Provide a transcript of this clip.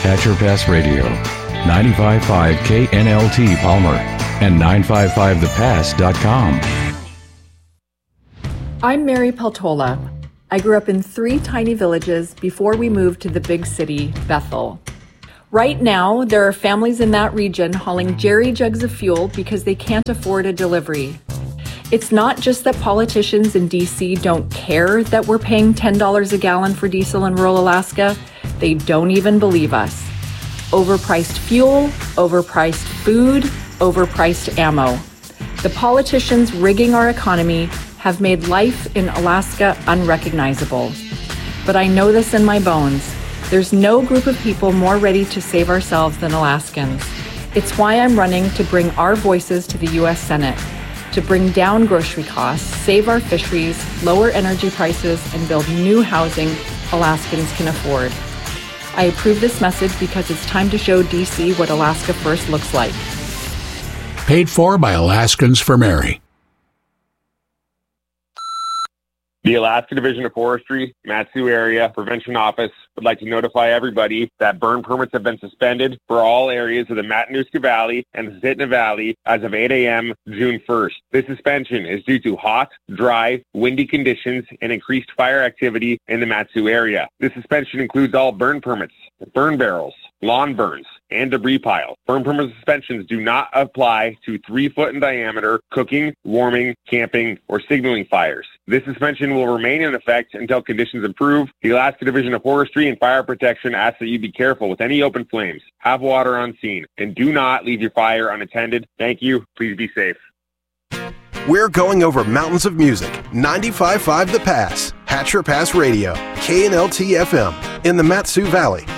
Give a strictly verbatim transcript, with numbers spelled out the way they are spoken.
Hatcher Pass Radio, ninety-five point five K N L T Palmer, and nine five five the pass dot com. I'm Mary Peltola. I grew up in three tiny villages before we moved to the big city, Bethel. Right now, there are families in that region hauling jerry jugs of fuel because they can't afford a delivery. It's not just that politicians in D C don't care that we're paying ten dollars a gallon for diesel in rural Alaska. They don't even believe us. Overpriced fuel, overpriced food, overpriced ammo. The politicians rigging our economy have made life in Alaska unrecognizable. But I know this in my bones. There's no group of people more ready to save ourselves than Alaskans. It's why I'm running to bring our voices to the U S Senate, to bring down grocery costs, save our fisheries, lower energy prices, and build new housing Alaskans can afford. I approve this message because it's time to show D C what Alaska First looks like. Paid for by Alaskans for Mary. The Alaska Division of Forestry, Mat-Su Area Prevention Office would like to notify everybody that burn permits have been suspended for all areas of the Matanuska Valley and the Susitna Valley as of eight a.m. June first. This suspension is due to hot, dry, windy conditions and increased fire activity in the Mat-Su area. This suspension includes all burn permits, burn barrels, lawn burns, and debris piles. Burn permit suspensions do not apply to three foot in diameter cooking, warming, camping, or signaling fires. This suspension will remain in effect until conditions improve. The Alaska Division of Forestry and Fire Protection asks that you be careful with any open flames, have water on scene, and do not leave your fire unattended. Thank you. Please be safe. We're going over mountains of music. ninety-five point five The Pass, Hatcher Pass Radio, K N L T F M, in the Mat-Su Valley.